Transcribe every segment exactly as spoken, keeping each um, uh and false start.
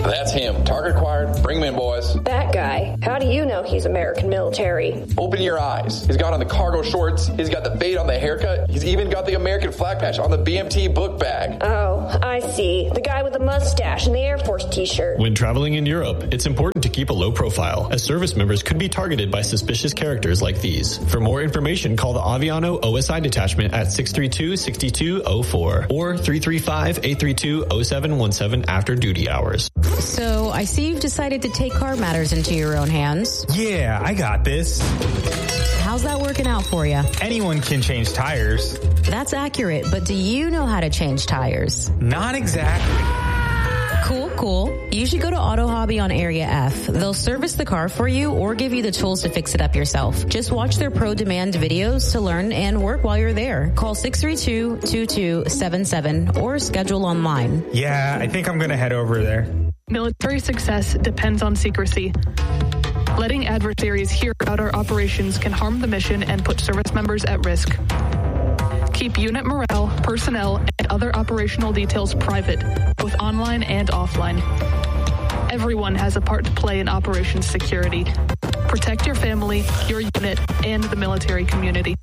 That's him. Target acquired. Bring him in, boys. That guy. How do you know he's American military? Open your eyes. He's got on the cargo shorts. He's got the fade on the haircut. He's even got the American flag patch on the B M T book bag. Oh, I see. The guy with the mustache and the Air Force t-shirt. When traveling in Europe, it's important to keep a low profile, as service members could be targeted by suspicious characters like these. For more information, call the Aviano O S I detachment at six three two, six two zero four or three three five, eight three two, zero seven one seven after duty hours. So, I see you've decided to take car matters into your own hands. Yeah, I got this. How's that working out for you? Anyone can change tires. That's accurate, but do you know how to change tires? Not exactly. Cool, cool. You should go to Auto Hobby on Area F. They'll service the car for you or give you the tools to fix it up yourself. Just watch their pro demand videos to learn and work while you're there. Call six three two, two two seven seven or schedule online. Yeah, I think I'm going to head over there. Military success depends on secrecy. Letting adversaries hear about our operations can harm the mission and put service members at risk. Keep unit morale, personnel, and other operational details private, both online and offline. Everyone has a part to play in operations security. Protect your family, your unit, and the military community.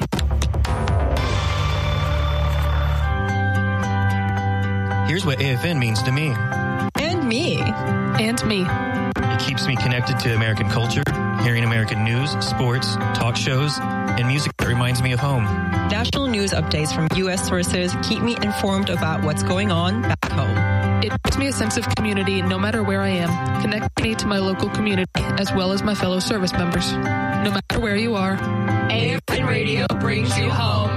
Here's what A F N means to me. And me. And me. It keeps me connected to American culture, hearing American news, sports, talk shows, and music that reminds me of home. National news updates from U S sources keep me informed about what's going on back home. It gives me a sense of community no matter where I am, connecting me to my local community as well as my fellow service members. No matter where you are, A F N Radio brings you home.